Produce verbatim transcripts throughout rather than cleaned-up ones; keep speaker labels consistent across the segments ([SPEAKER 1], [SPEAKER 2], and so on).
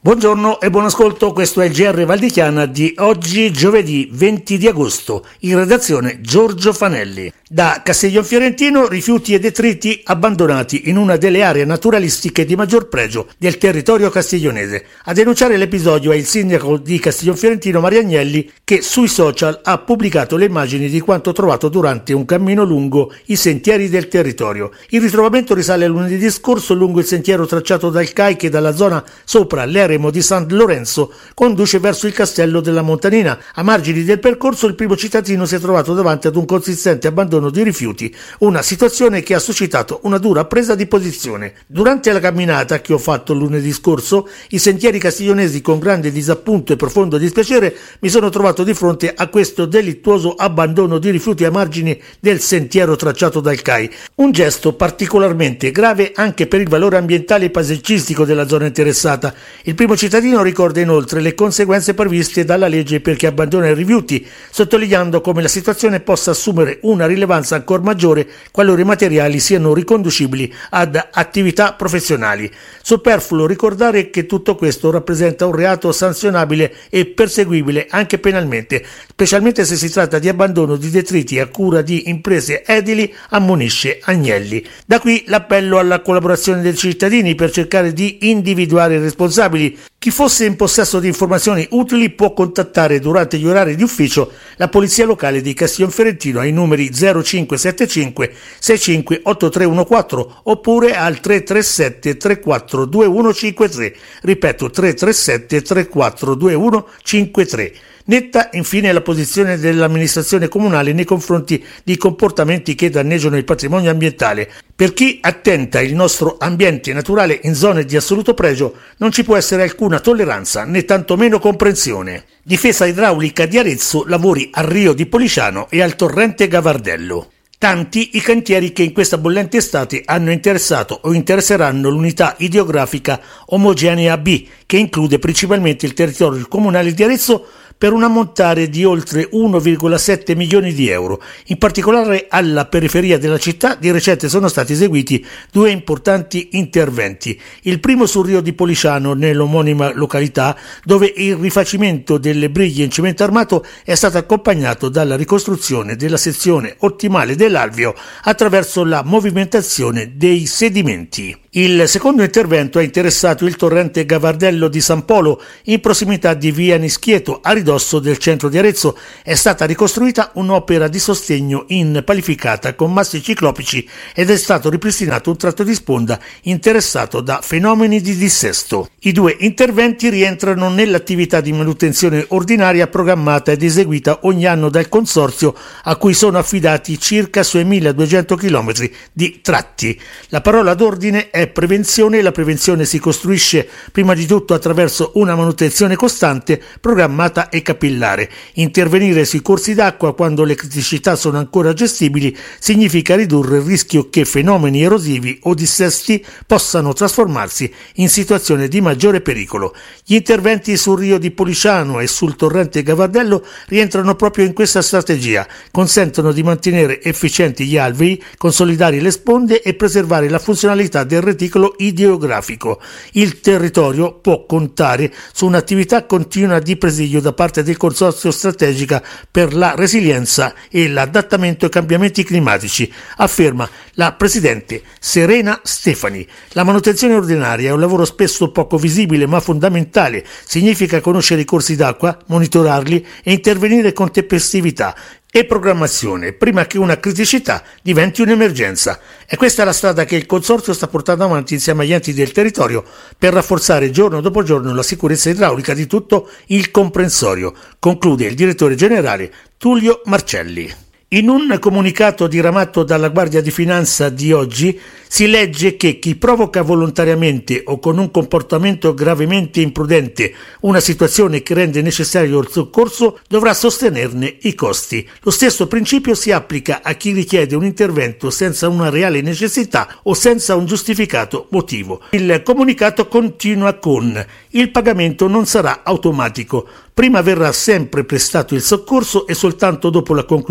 [SPEAKER 1] Buongiorno e buon ascolto, questo è il G R Valdichiana di oggi, giovedì venti di agosto. In redazione Giorgio Fanelli. Da Castiglionfiorentino, rifiuti e detriti abbandonati in una delle aree naturalistiche di maggior pregio del territorio castiglionese. A denunciare l'episodio è il sindaco di Castiglionfiorentino Mariagnelli, che sui social ha pubblicato le immagini di quanto trovato durante un cammino lungo i sentieri del territorio. Il ritrovamento risale a lunedì scorso lungo il sentiero tracciato dal C A I che dalla zona sopra l'eremo di San Lorenzo conduce verso il castello della Montanina. A margini del percorso il primo cittadino si è trovato davanti ad un consistente abbandono di rifiuti, una situazione che ha suscitato una dura presa di posizione. Durante la camminata che ho fatto lunedì scorso, i sentieri castiglionesi, con grande disappunto e profondo dispiacere, mi sono trovato di fronte a questo delittuoso abbandono di rifiuti a margini del sentiero tracciato dal C A I. Un gesto particolarmente grave anche per il valore ambientale e paesaggistico della zona interessata. Il primo cittadino ricorda inoltre le conseguenze previste dalla legge per chi abbandona i rifiuti, sottolineando come la situazione possa assumere una rilevanza ancora maggiore qualora i materiali siano riconducibili ad attività professionali. Superfluo ricordare che tutto questo rappresenta un reato sanzionabile e perseguibile anche penalmente, specialmente se si tratta di abbandono di detriti a cura di imprese edili, ammonisce Agnelli. Da qui l'appello alla collaborazione dei cittadini per cercare di individuare i responsabili. Chi fosse in possesso di informazioni utili può contattare durante gli orari di ufficio la Polizia Locale di Castiglionfiorentino ai numeri zero cinque sette cinque sei cinque otto tre uno quattro oppure al tre tre sette tre quattro due uno cinque tre, ripeto tre tre sette tre quattro due uno cinque tre. Netta infine la posizione dell'amministrazione comunale nei confronti di comportamenti che danneggiano il patrimonio ambientale. Per chi attenta il nostro ambiente naturale in zone di assoluto pregio non ci può essere alcuna tolleranza né tantomeno comprensione. Difesa idraulica di Arezzo, lavori al Rio di Policiano e al torrente Gavardello. Tanti i cantieri che in questa bollente estate hanno interessato o interesseranno l'unità idrografica omogenea B, che include principalmente il territorio comunale di Arezzo, per un ammontare di oltre uno virgola sette milioni di euro. In particolare alla periferia della città di recente sono stati eseguiti due importanti interventi. Il primo sul Rio di Policiano, nell'omonima località, dove il rifacimento delle briglie in cemento armato è stato accompagnato dalla ricostruzione della sezione ottimale dell'alveo attraverso la movimentazione dei sedimenti. Il secondo intervento ha interessato il torrente Gavardello di San Polo, in prossimità di via Nischieto, a ridosso del centro di Arezzo. È stata ricostruita un'opera di sostegno in palificata con massi ciclopici ed è stato ripristinato un tratto di sponda interessato da fenomeni di dissesto. I due interventi rientrano nell'attività di manutenzione ordinaria programmata ed eseguita ogni anno dal consorzio, a cui sono affidati circa duemiladuecento chilometri di tratti. La parola d'ordine è prevenzione. La prevenzione si costruisce prima di tutto attraverso una manutenzione costante, programmata e capillare. Intervenire sui corsi d'acqua quando le criticità sono ancora gestibili significa ridurre il rischio che fenomeni erosivi o dissesti possano trasformarsi in situazioni di maggiore pericolo. Gli interventi sul Rio di Policiano e sul torrente Gavardello rientrano proprio in questa strategia, consentono di mantenere efficienti gli alvei, consolidare le sponde e preservare la funzionalità del reticolo idrografico. Il territorio può contare su un'attività continua di presidio da parte del Consorzio Strategica per la Resilienza e l'Adattamento ai Cambiamenti Climatici, afferma la presidente Serena Stefani. La manutenzione ordinaria è un lavoro spesso poco visibile ma fondamentale. Significa conoscere i corsi d'acqua, monitorarli e intervenire con tempestività e programmazione prima che una criticità diventi un'emergenza. E questa è la strada che il Consorzio sta portando avanti insieme agli enti del territorio per rafforzare giorno dopo giorno la sicurezza idraulica di tutto il comprensorio, conclude il direttore generale Tullio Marcelli. In un comunicato diramato dalla Guardia di Finanza di oggi si legge che chi provoca volontariamente o con un comportamento gravemente imprudente una situazione che rende necessario il soccorso dovrà sostenerne i costi. Lo stesso principio si applica a chi richiede un intervento senza una reale necessità o senza un giustificato motivo. Il comunicato continua con: il pagamento non sarà automatico. Prima verrà sempre prestato il soccorso e soltanto dopo la conclusione del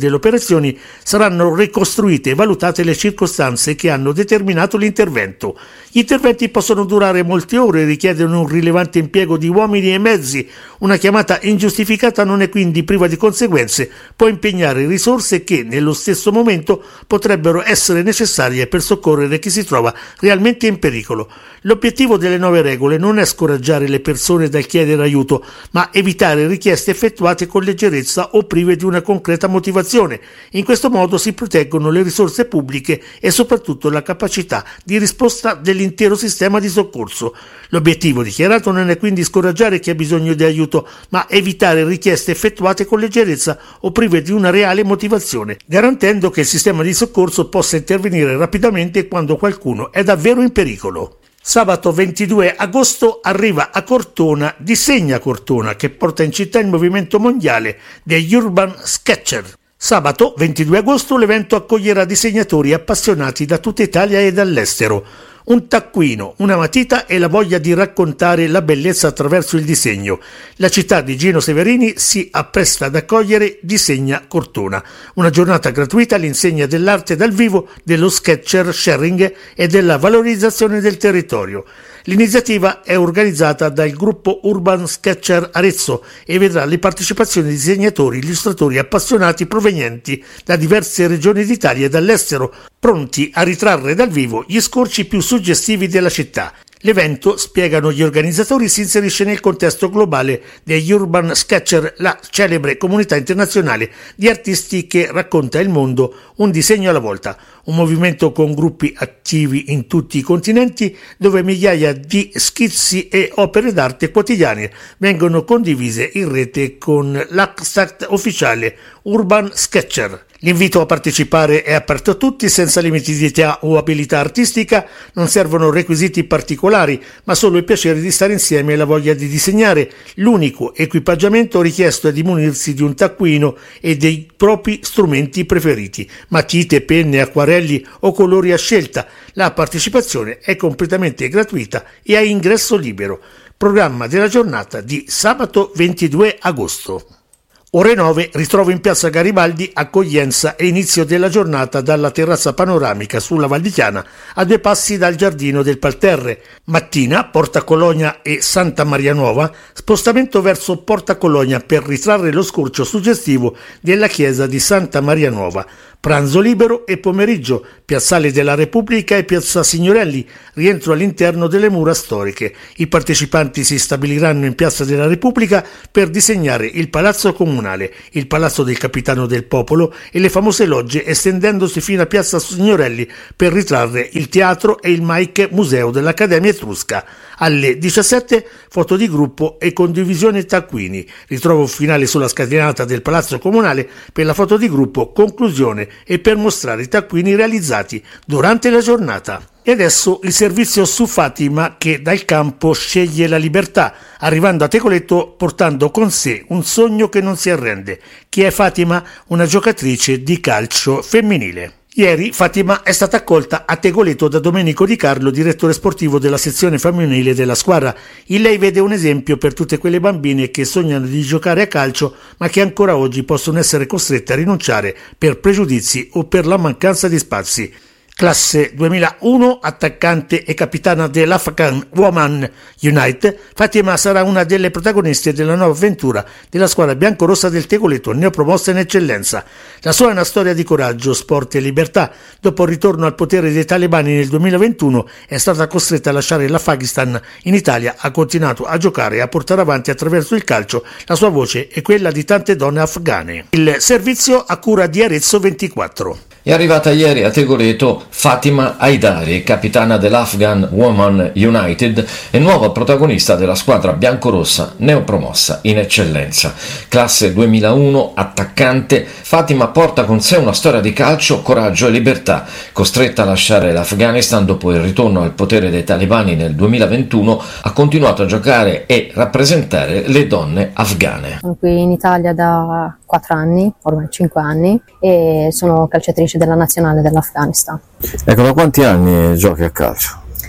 [SPEAKER 1] delle operazioni saranno ricostruite e valutate le circostanze che hanno determinato l'intervento. Gli interventi possono durare molte ore e richiedono un rilevante impiego di uomini e mezzi. Una chiamata ingiustificata non è quindi priva di conseguenze, può impegnare risorse che nello stesso momento potrebbero essere necessarie per soccorrere chi si trova realmente in pericolo. L'obiettivo delle nuove regole non è scoraggiare le persone dal chiedere aiuto, ma evitare richieste effettuate con leggerezza o prive di una concreta motivazione. In questo modo si proteggono le risorse pubbliche e soprattutto la capacità di risposta dell'intero sistema di soccorso. L'obiettivo dichiarato non è quindi scoraggiare chi ha bisogno di aiuto, ma evitare richieste effettuate con leggerezza o prive di una reale motivazione, garantendo che il sistema di soccorso possa intervenire rapidamente quando qualcuno è davvero in pericolo. Sabato ventidue agosto arriva a Cortona Disegna Cortona, che porta in città il movimento mondiale degli Urban Sketcher. Sabato ventidue agosto l'evento accoglierà disegnatori appassionati da tutta Italia e dall'estero. Un taccuino, una matita e la voglia di raccontare la bellezza attraverso il disegno. La città di Gino Severini si appresta ad accogliere Disegna Cortona, una giornata gratuita all'insegna dell'arte dal vivo, dello sketcher sharing e della valorizzazione del territorio. L'iniziativa è organizzata dal gruppo Urban Sketcher Arezzo e vedrà le partecipazioni di disegnatori, illustratori appassionati provenienti da diverse regioni d'Italia e dall'estero, pronti a ritrarre dal vivo gli scorci più suggestivi della città. L'evento, spiegano gli organizzatori, si inserisce nel contesto globale degli Urban Sketcher, la celebre comunità internazionale di artisti che racconta il mondo un disegno alla volta, un movimento con gruppi attivi in tutti i continenti dove migliaia di schizzi e opere d'arte quotidiane vengono condivise in rete con l'hashtag ufficiale Urban Sketcher. L'invito a partecipare è aperto a tutti, senza limiti di età o abilità artistica, non servono requisiti particolari, ma solo il piacere di stare insieme e la voglia di disegnare. L'unico equipaggiamento richiesto è di munirsi di un taccuino e dei propri strumenti preferiti, matite, penne, acquarelli o colori a scelta. La partecipazione è completamente gratuita e a ingresso libero. Programma della giornata di sabato ventidue agosto. Ore nove, ritrovo in piazza Garibaldi, accoglienza e inizio della giornata dalla terrazza panoramica sulla Val di Chiana a due passi dal giardino del Parterre. Mattina, Porta Cologna e Santa Maria Nuova, spostamento verso Porta Cologna per ritrarre lo scorcio suggestivo della chiesa di Santa Maria Nuova. Pranzo libero e pomeriggio, Piazzale della Repubblica e Piazza Signorelli, rientro all'interno delle mura storiche. I partecipanti si stabiliranno in Piazza della Repubblica per disegnare il Palazzo Comunale, il Palazzo del Capitano del Popolo e le famose logge, estendendosi fino a Piazza Signorelli per ritrarre il teatro e il Mike Museo dell'Accademia Etrusca. Alle diciassette foto di gruppo e condivisione taccuini. Ritrovo finale sulla scatenata del Palazzo Comunale per la foto di gruppo, conclusione e per mostrare i taccuini realizzati durante la giornata. E adesso il servizio su Fatima, che dal campo sceglie la libertà, arrivando a Tegoletto portando con sé un sogno che non si arrende. Chi è Fatima? Una giocatrice di calcio femminile. Ieri Fatima è stata accolta a Tegoletto da Domenico Di Carlo, direttore sportivo della sezione femminile della squadra. In lei vede un esempio per tutte quelle bambine che sognano di giocare a calcio, ma che ancora oggi possono essere costrette a rinunciare per pregiudizi o per la mancanza di spazi. Classe duemilauno, attaccante e capitana dell'Afghan Women United, Fatima sarà una delle protagoniste della nuova avventura della squadra biancorossa del Tegoletto, neopromossa in eccellenza. La sua è una storia di coraggio, sport e libertà. Dopo il ritorno al potere dei talebani nel duemilaventuno è stata costretta a lasciare l'Afghanistan. In Italia ha continuato a giocare e a portare avanti attraverso il calcio la sua voce e quella di tante donne afghane. Il servizio a cura di Arezzo ventiquattro.
[SPEAKER 2] È arrivata ieri a Tegoletto Fatima Haidari, capitana dell'Afghan Women United e nuova protagonista della squadra biancorossa neopromossa in eccellenza. Classe duemilauno, attaccante, Fatima porta con sé una storia di calcio, coraggio e libertà. Costretta a lasciare l'Afghanistan dopo il ritorno al potere dei talebani nel duemilaventuno, ha continuato a giocare e rappresentare le donne afghane.
[SPEAKER 3] Sono qui in Italia da quattro anni, ormai cinque anni, e sono calciatrice della nazionale dell'Afghanistan.
[SPEAKER 4] Ecco, da quanti anni giochi a calcio?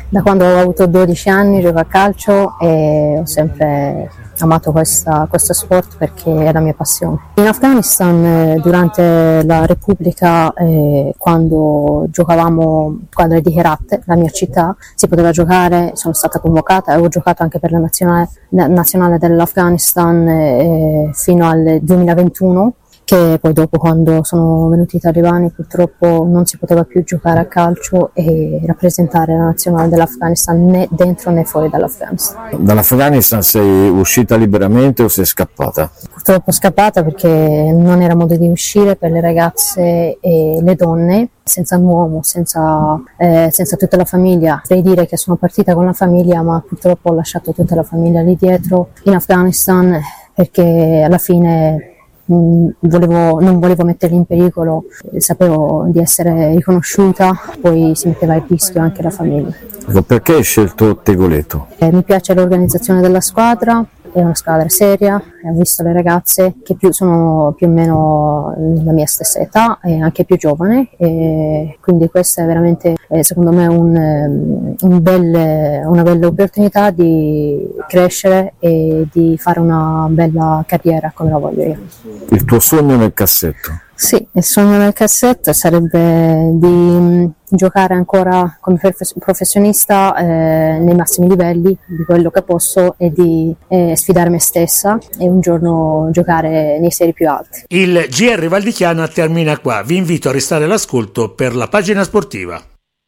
[SPEAKER 3] Da quando ho avuto dodici anni gioco a calcio e ho sempre amato questa, questo sport perché è la mia passione. In Afghanistan eh, durante la Repubblica, eh, quando giocavamo squadre di Herat, la mia città, si poteva giocare, sono stata convocata e ho giocato anche per la nazionale, nazionale dell'Afghanistan eh, fino al duemilaventuno, che poi dopo, quando sono venuti i talebani, purtroppo non si poteva più giocare a calcio e rappresentare la nazionale dell'Afghanistan né dentro né fuori dall'Afghanistan.
[SPEAKER 4] Dall'Afghanistan sei uscita liberamente o sei scappata?
[SPEAKER 3] Purtroppo scappata perché non era modo di uscire per le ragazze e le donne, senza un uomo, senza, eh, senza tutta la famiglia. Devo dire che sono partita con la famiglia, ma purtroppo ho lasciato tutta la famiglia lì dietro in Afghanistan perché alla fine Volevo, non volevo metterli in pericolo, sapevo di essere riconosciuta, poi si metteva a rischio anche la famiglia.
[SPEAKER 4] Perché hai scelto Tegoleto?
[SPEAKER 3] Eh, mi piace l'organizzazione della squadra, è una squadra seria, ho visto le ragazze che più sono più o meno la mia stessa età e anche più giovane, e quindi questa è veramente eh, secondo me un, un bel, una bella opportunità di crescere e di fare una bella carriera come la voglio io.
[SPEAKER 4] Il tuo sogno nel cassetto?
[SPEAKER 3] Sì, il sogno nel cassetto sarebbe di mh, giocare ancora come professionista eh, nei massimi livelli di quello che posso e di eh, sfidare me stessa e un giorno giocare nei serie più alte.
[SPEAKER 1] Il G R Val di Chiana termina qua, vi invito a restare all'ascolto per la pagina sportiva.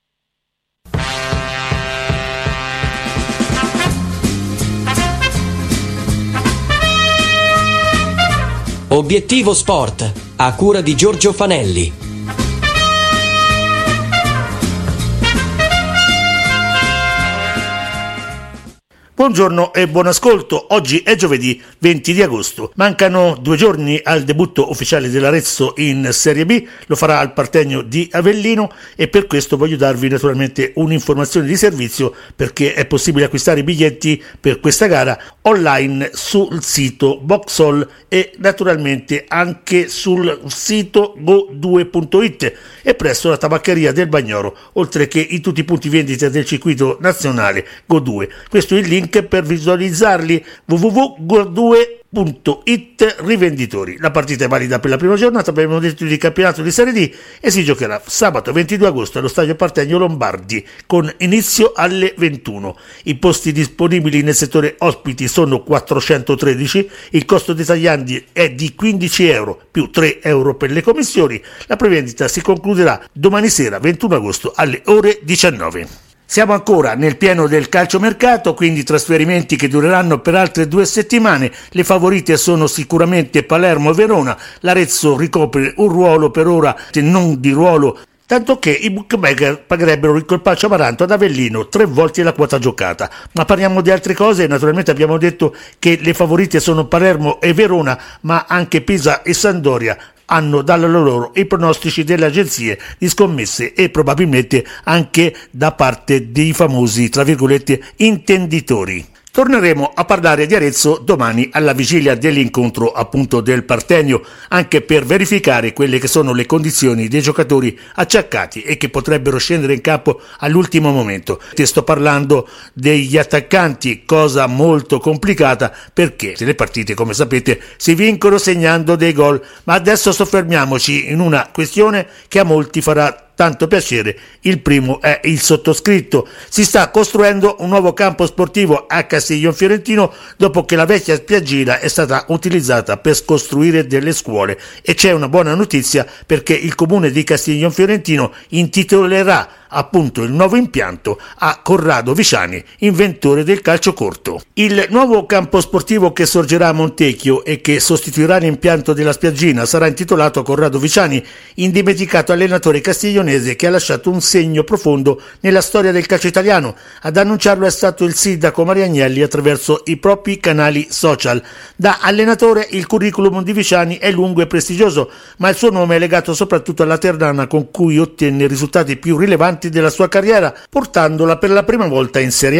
[SPEAKER 5] Obiettivo Sport, a cura di Giorgio Fanelli.
[SPEAKER 1] Buongiorno e buon ascolto, oggi è giovedì venti di agosto, mancano due giorni al debutto ufficiale dell'Arezzo in Serie B, lo farà al Partenio di Avellino e per questo voglio darvi naturalmente un'informazione di servizio perché è possibile acquistare i biglietti per questa gara online sul sito Boxall e naturalmente anche sul sito go due punto it e presso la tabaccheria del Bagnoro, oltre che in tutti i punti vendita del circuito nazionale Go due. Questo è il link per visualizzarli: w w w punto go due punto it rivenditori. La partita è valida per la prima giornata, abbiamo detto, di campionato di Serie D e si giocherà sabato ventidue agosto allo stadio Partenio Lombardi con inizio alle ventuno. I posti disponibili nel settore ospiti sono quattrocentotredici, il costo dei tagliandi è di quindici euro più tre euro per le commissioni. La prevendita si concluderà domani sera ventuno agosto alle ore diciannove. Siamo ancora nel pieno del calciomercato, quindi trasferimenti che dureranno per altre due settimane. Le favorite sono sicuramente Palermo e Verona. L'Arezzo ricopre un ruolo per ora non di ruolo, tanto che i bookmaker pagherebbero il colpaccio amaranto ad Avellino tre volte la quota giocata. Ma parliamo di altre cose. Naturalmente abbiamo detto che le favorite sono Palermo e Verona, ma anche Pisa e Sampdoria hanno dalla loro i pronostici delle agenzie di scommesse e probabilmente anche da parte dei famosi, tra virgolette, intenditori. Torneremo a parlare di Arezzo domani alla vigilia dell'incontro appunto del Partenio, anche per verificare quelle che sono le condizioni dei giocatori acciaccati e che potrebbero scendere in campo all'ultimo momento. Ti sto parlando degli attaccanti, cosa molto complicata perché le partite, come sapete, si vincono segnando dei gol, ma adesso soffermiamoci in una questione che a molti farà tanto piacere. Il primo è il sottoscritto. Si sta costruendo un nuovo campo sportivo a Castiglion Fiorentino dopo che la vecchia spiaggina è stata utilizzata per costruire delle scuole, e c'è una buona notizia perché il comune di Castiglion Fiorentino intitolerà appunto il nuovo impianto a Corrado Viciani, inventore del calcio corto. Il nuovo campo sportivo che sorgerà a Montecchio e che sostituirà l'impianto della spiaggina sarà intitolato Corrado Viciani, indimenticato allenatore castiglionese che ha lasciato un segno profondo nella storia del calcio italiano. Ad annunciarlo è stato il sindaco Mario Agnelli attraverso i propri canali social. Da allenatore il curriculum di Viciani è lungo e prestigioso, ma il suo nome è legato soprattutto alla Ternana, con cui ottenne i risultati più rilevanti della sua carriera, portandola per la prima volta in Serie A.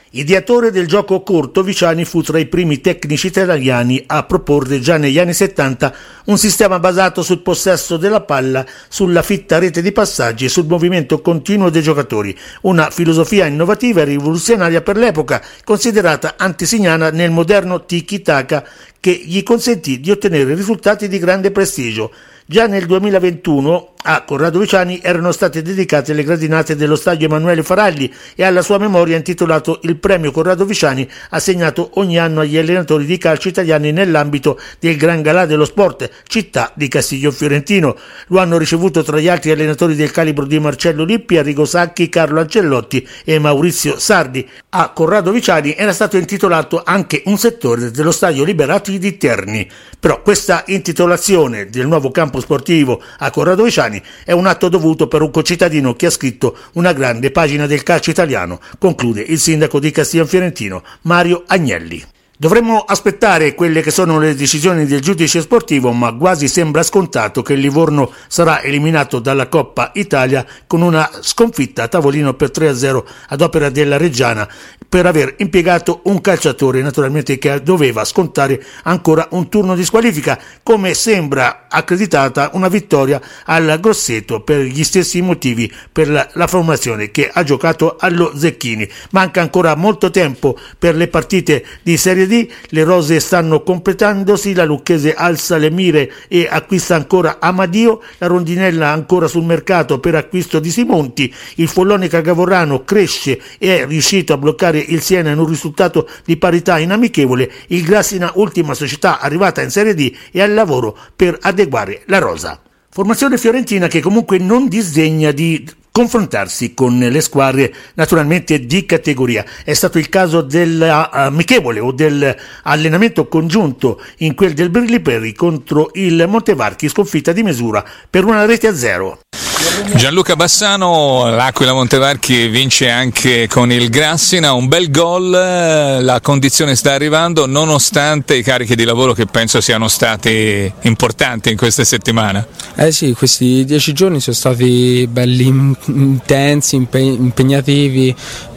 [SPEAKER 1] Ideatore del gioco corto, Viciani fu tra i primi tecnici italiani a proporre già negli anni settanta un sistema basato sul possesso della palla, sulla fitta rete di passaggi e sul movimento continuo dei giocatori, una filosofia innovativa e rivoluzionaria per l'epoca, considerata antesignana nel moderno tiki-taka, che gli consentì di ottenere risultati di grande prestigio. Già nel duemilaventuno a Corrado Viciani erano state dedicate le gradinate dello stadio Emanuele Faragli e alla sua memoria intitolato il premio Corrado Viciani, assegnato ogni anno agli allenatori di calcio italiani nell'ambito del Gran Galà dello Sport, città di Castiglion Fiorentino. Lo hanno ricevuto tra gli altri allenatori del calibro di Marcello Lippi, Arrigo Sacchi, Carlo Ancellotti e Maurizio Sardi. A Corrado Viciani era stato intitolato anche un settore dello stadio Liberati di Terni. Però questa intitolazione del nuovo campo sportivo a Corrado Viciani è un atto dovuto per un concittadino che ha scritto una grande pagina del calcio italiano, conclude il sindaco di Castiglion Fiorentino, Mario Agnelli. Dovremmo aspettare quelle che sono le decisioni del giudice sportivo, ma quasi sembra scontato che il Livorno sarà eliminato dalla Coppa Italia con una sconfitta a tavolino per tre a zero ad opera della Reggiana, per aver impiegato un calciatore naturalmente che doveva scontare ancora un turno di squalifica, come sembra accreditata una vittoria al Grosseto per gli stessi motivi per la, la formazione che ha giocato allo Zecchini. Manca ancora molto tempo per le partite di Serie D, le rose stanno completandosi, la Lucchese alza le mire e acquista ancora Amadio, la Rondinella ancora sul mercato per acquisto di Simonti, il Follonica Gavorrano cresce e è riuscito a bloccare il Siena in un risultato di parità in amichevole, il Grassina, ultima società arrivata in Serie D, è al lavoro per adeguare la rosa. Formazione fiorentina che comunque non disdegna di confrontarsi con le squadre naturalmente di categoria. È stato il caso dell'amichevole o dell'allenamento congiunto in quel del Brilliperri contro il Montevarchi, sconfitta di misura per una rete a zero.
[SPEAKER 6] Gianluca Bassano, l'Aquila Montevarchi vince anche con il Grassina, un bel gol, la condizione sta arrivando nonostante i carichi di lavoro che penso siano stati importanti in queste settimane.
[SPEAKER 7] Eh sì, questi dieci giorni sono stati belli intensi, impegnativi,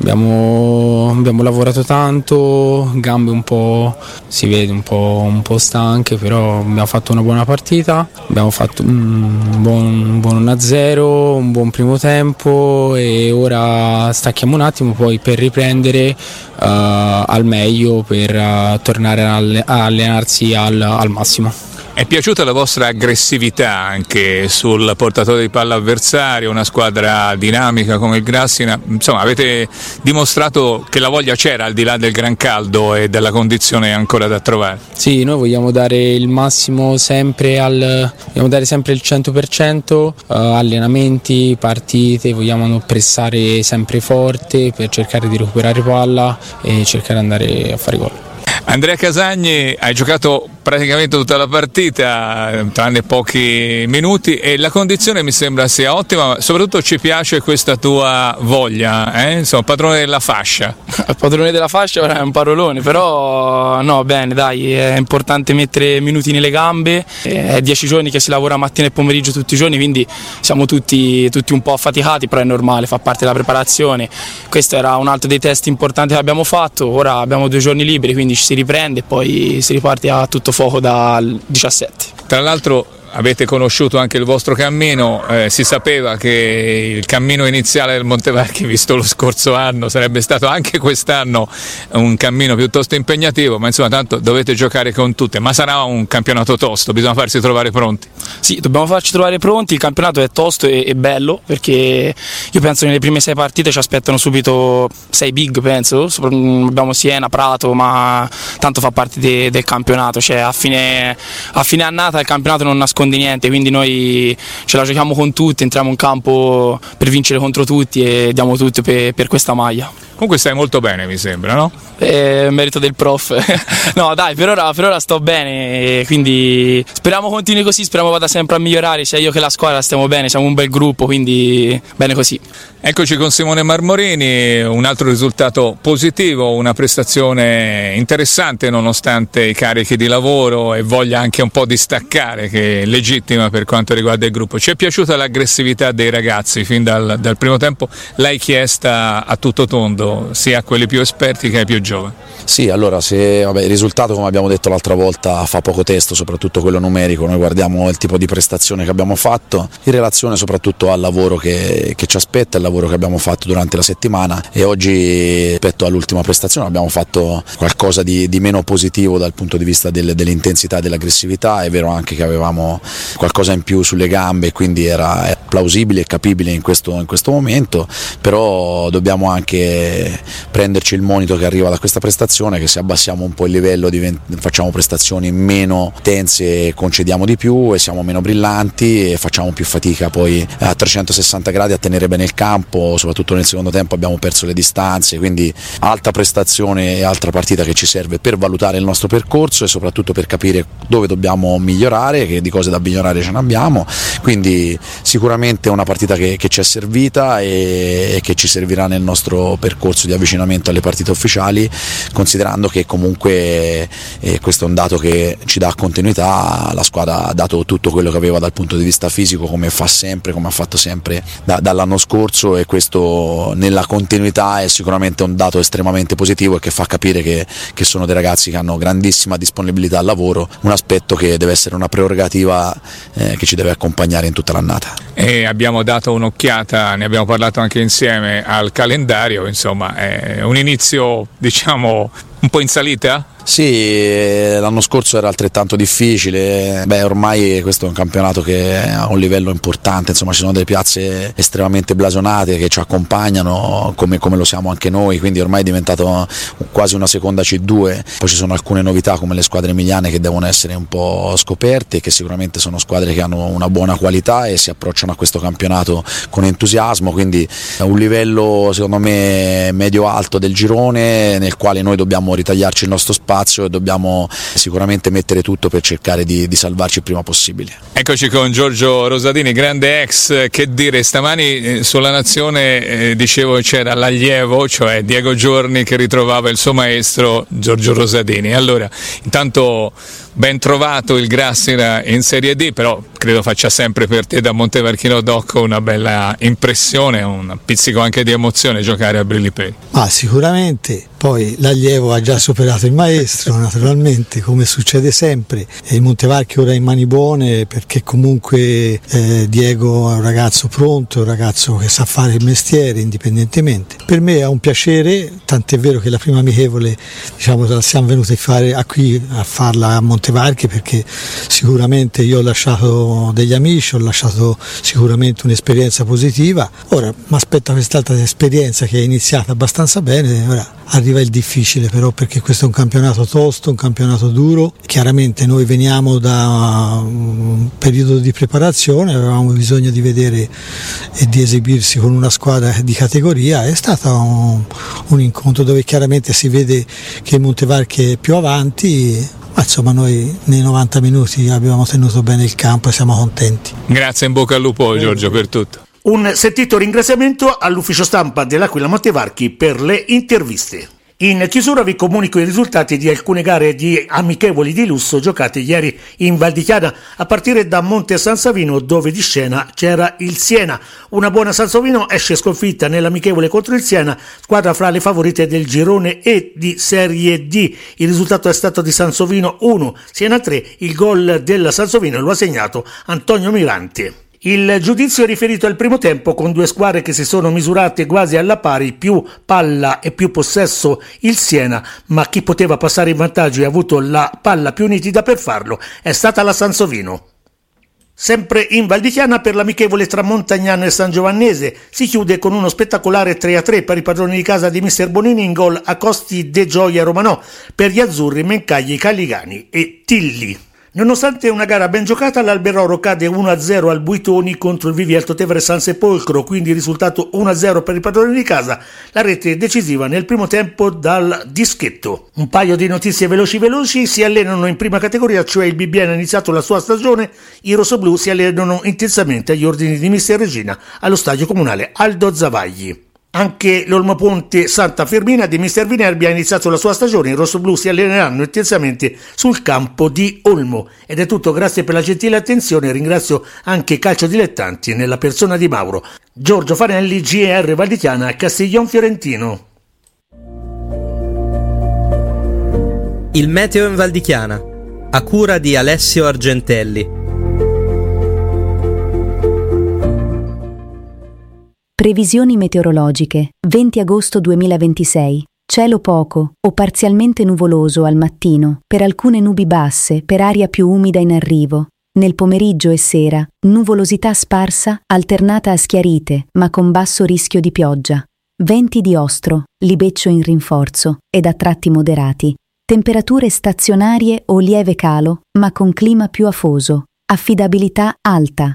[SPEAKER 7] abbiamo, abbiamo lavorato tanto, gambe un po', si vede un po', un po' stanche, però abbiamo fatto una buona partita, abbiamo fatto un buon, un buon uno a zero, un buon primo tempo e ora stacchiamo un attimo poi per riprendere uh, al meglio, per uh, tornare a allenarsi al, al massimo.
[SPEAKER 6] È piaciuta la vostra aggressività anche sul portatore di palla avversario, una squadra dinamica come il Grassina, insomma avete dimostrato che la voglia c'era al di là del gran caldo e della condizione ancora da trovare.
[SPEAKER 7] Sì, noi vogliamo dare il massimo sempre, al, vogliamo dare sempre il cento per cento, uh, allenamenti, partite, vogliamo pressare sempre forte per cercare di recuperare palla e cercare di andare a fare gol.
[SPEAKER 6] Andrea Casagni, hai giocato praticamente tutta la partita, tranne pochi minuti, e la condizione mi sembra sia ottima, soprattutto ci piace questa tua voglia, eh? Insomma, padrone della fascia.
[SPEAKER 7] Il padrone della fascia è un parolone, però no, bene, dai, è importante mettere minuti nelle gambe, è dieci giorni che si lavora mattina e pomeriggio tutti i giorni, quindi siamo tutti, tutti un po' affaticati, però è normale, fa parte della preparazione. Questo era un altro dei test importanti che abbiamo fatto, ora abbiamo due giorni liberi, quindi ci si riprende e poi si riparte a tutto fuoco dal diciassette.
[SPEAKER 6] Tra l'altro avete conosciuto anche il vostro cammino, eh, si sapeva che il cammino iniziale del Montevarchi, visto lo scorso anno, sarebbe stato anche quest'anno un cammino piuttosto impegnativo, ma insomma tanto dovete giocare con tutte, ma sarà un campionato tosto, bisogna farsi trovare pronti.
[SPEAKER 7] Sì, dobbiamo farci trovare pronti, il campionato è tosto e, e bello, perché io penso che nelle prime sei partite ci aspettano subito sei big, penso, abbiamo Siena, Prato, ma tanto fa parte de, del campionato, cioè a fine, a fine annata il campionato non nasconde di niente, quindi noi ce la giochiamo con tutti, entriamo in campo per vincere contro tutti e diamo tutto per, per questa maglia.
[SPEAKER 6] Comunque stai molto bene, mi sembra, no?
[SPEAKER 7] Eh, merito del prof. No dai, per ora, per ora sto bene, quindi speriamo continui così, speriamo vada sempre a migliorare, sia io che la squadra stiamo bene, siamo un bel gruppo, quindi bene così.
[SPEAKER 6] Eccoci con Simone Marmorini, un altro risultato positivo, una prestazione interessante nonostante i carichi di lavoro e voglia anche un po' di staccare, che è legittima per quanto riguarda il gruppo. Ci è piaciuta l'aggressività dei ragazzi fin dal, dal primo tempo, l'hai chiesta a tutto tondo rivolto sia a quelli più esperti che ai più giovani.
[SPEAKER 8] Sì, allora se vabbè, il risultato, come abbiamo detto l'altra volta, fa poco testo, soprattutto quello numerico. Noi guardiamo il tipo di prestazione che abbiamo fatto in relazione soprattutto al lavoro che, che ci aspetta, il lavoro che abbiamo fatto durante la settimana, e oggi rispetto all'ultima prestazione abbiamo fatto qualcosa di, di meno positivo dal punto di vista del, dell'intensità e dell'aggressività. È vero anche che avevamo qualcosa in più sulle gambe, quindi era, era plausibile e capibile in questo, in questo momento, però dobbiamo anche prenderci il monito che arriva da questa prestazione, che se abbassiamo un po' il livello divent- facciamo prestazioni meno tense, concediamo di più e siamo meno brillanti e facciamo più fatica poi a trecentosessanta gradi a tenere bene il campo. Soprattutto nel secondo tempo abbiamo perso le distanze, quindi altra prestazione e altra partita che ci serve per valutare il nostro percorso e soprattutto per capire dove dobbiamo migliorare, che di cose da migliorare ce ne abbiamo. Quindi sicuramente è una partita che, che ci è servita e, e che ci servirà nel nostro percorso di avvicinamento alle partite ufficiali, considerando che comunque eh, questo è un dato che ci dà continuità. La squadra ha dato tutto quello che aveva dal punto di vista fisico, come fa sempre, come ha fatto sempre da, dall'anno scorso, e questo nella continuità è sicuramente un dato estremamente positivo e che fa capire che, che sono dei ragazzi che hanno grandissima disponibilità al lavoro, un aspetto che deve essere una prerogativa eh, che ci deve accompagnare in tutta l'annata.
[SPEAKER 6] E abbiamo dato un'occhiata, ne abbiamo parlato anche insieme, al calendario, insomma è un inizio diciamo un po' in salita?
[SPEAKER 8] Sì, l'anno scorso era altrettanto difficile. Beh, ormai questo è un campionato che ha un livello importante, insomma ci sono delle piazze estremamente blasonate che ci accompagnano come, come lo siamo anche noi, quindi ormai è diventato quasi una seconda C due. Poi ci sono alcune novità come le squadre emiliane che devono essere un po' scoperte, che sicuramente sono squadre che hanno una buona qualità e si approcciano a questo campionato con entusiasmo, quindi è un livello secondo me medio-alto del girone nel quale noi dobbiamo ritagliarci il nostro spazio e dobbiamo sicuramente mettere tutto per cercare di, di salvarci il prima possibile.
[SPEAKER 6] Eccoci con Giorgio Rosadini, grande ex. Che dire, stamani eh, sulla Nazione eh, dicevo c'era l'allievo, cioè Diego Giorni, che ritrovava il suo maestro Giorgio Rosadini. Allora, intanto ben trovato il Grassina in Serie D, però credo faccia sempre per te da Montevarchino Doc una bella impressione, un pizzico anche di emozione giocare a Brilli-Pei.
[SPEAKER 9] Ah, sicuramente, poi l'allievo ha già superato il maestro naturalmente, come succede sempre, e il Montevarchi ora è in mani buone perché comunque eh, Diego è un ragazzo pronto, un ragazzo che sa fare il mestiere indipendentemente. Per me è un piacere, tant'è vero che la prima amichevole diciamo la siamo venuti a fare a qui a farla a Montevarchi perché sicuramente io ho lasciato degli amici, ho lasciato sicuramente un'esperienza positiva. Ora mi aspetta quest'altra esperienza che è iniziata abbastanza bene, ora arriva il difficile però, perché questo è un campionato tosto, un campionato duro. Chiaramente noi veniamo da un periodo di preparazione, avevamo bisogno di vedere e di esibirsi con una squadra di categoria. È stato un, un incontro dove chiaramente si vede che il Montevarchi è più avanti, ma insomma noi nei novanta minuti abbiamo tenuto bene il campo e siamo contenti.
[SPEAKER 6] Grazie, in bocca al lupo Giorgio per tutto.
[SPEAKER 1] Un sentito ringraziamento all'ufficio stampa dell'Aquila Montevarchi per le interviste. In chiusura vi comunico i risultati di alcune gare di amichevoli di lusso giocate ieri in Val di Chiana, a partire da Monte San Savino, dove di scena c'era il Siena. Una buona San Savino esce sconfitta nell'amichevole contro il Siena, squadra fra le favorite del girone E di Serie D. Il risultato è stato di San Savino uno, Siena tre. Il gol della San Savino lo ha segnato Antonio Mirante. Il giudizio è riferito al primo tempo, con due squadre che si sono misurate quasi alla pari, più palla e più possesso il Siena, ma chi poteva passare in vantaggio e ha avuto la palla più nitida per farlo è stata la Sansovino. Sempre in Val di Chiana, per l'amichevole tra Montagnano e San Giovannese si chiude con uno spettacolare tre a tre per i padroni di casa di mister Bonini, in gol a Costi, De Gioia e Romanò, per gli azzurri Mencagli, Calligani e Tilli. Nonostante una gara ben giocata, l'Alberoro cade uno a zero al Buitoni contro il Vivielto Tevere San Sepolcro, quindi risultato uno a zero per i padroni di casa, la rete decisiva nel primo tempo dal dischetto. Un paio di notizie veloci veloci: si allenano in prima categoria, cioè il Bibbiena ha iniziato la sua stagione, i rossoblù si allenano intensamente agli ordini di mister Regina allo stadio comunale Aldo Zavagli. Anche l'Olmoponte Santa Fermina di mister Vinerbi ha iniziato la sua stagione, i rossoblù si alleneranno intensamente sul campo di Olmo. Ed è tutto, grazie per la gentile attenzione, ringrazio anche i calciodilettanti nella persona di Mauro. Giorgio Fanelli, G R Val di Chiana, Castiglion Fiorentino.
[SPEAKER 10] Il meteo in Val di Chiana, a cura di Alessio Argentelli.
[SPEAKER 11] Previsioni meteorologiche. venti agosto duemilaventisei. Cielo poco o parzialmente nuvoloso al mattino, per alcune nubi basse, per aria più umida in arrivo. Nel pomeriggio e sera, nuvolosità sparsa alternata a schiarite, ma con basso rischio di pioggia. Venti di ostro, libeccio in rinforzo ed a tratti moderati. Temperature stazionarie o lieve calo, ma con clima più afoso. Affidabilità alta.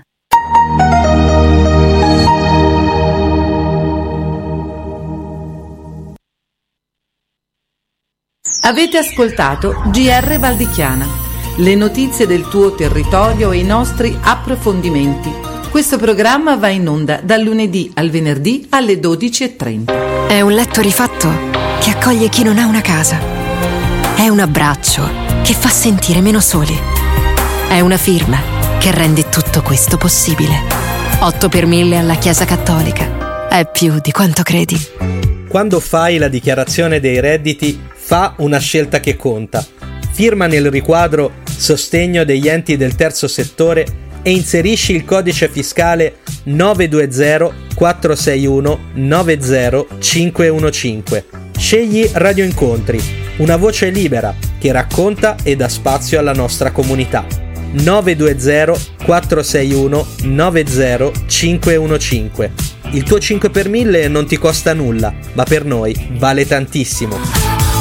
[SPEAKER 12] Avete ascoltato G R Val di Chiana, le notizie del tuo territorio e i nostri approfondimenti. Questo programma va in onda dal lunedì al venerdì alle dodici e trenta.
[SPEAKER 13] È un letto rifatto che accoglie chi non ha una casa. È un abbraccio che fa sentire meno soli. È una firma che rende tutto questo possibile. otto per mille alla Chiesa Cattolica. È più di quanto credi.
[SPEAKER 10] Quando fai la dichiarazione dei redditi, fa una scelta che conta. Firma nel riquadro Sostegno degli enti del terzo settore e inserisci il codice fiscale nove due zero quattro sei uno nove zero cinque uno cinque. Scegli Radio Incontri, una voce libera che racconta e dà spazio alla nostra comunità. nove due zero quattro sei uno nove zero cinque uno cinque. Il tuo cinque per mille non ti costa nulla, ma per noi vale tantissimo.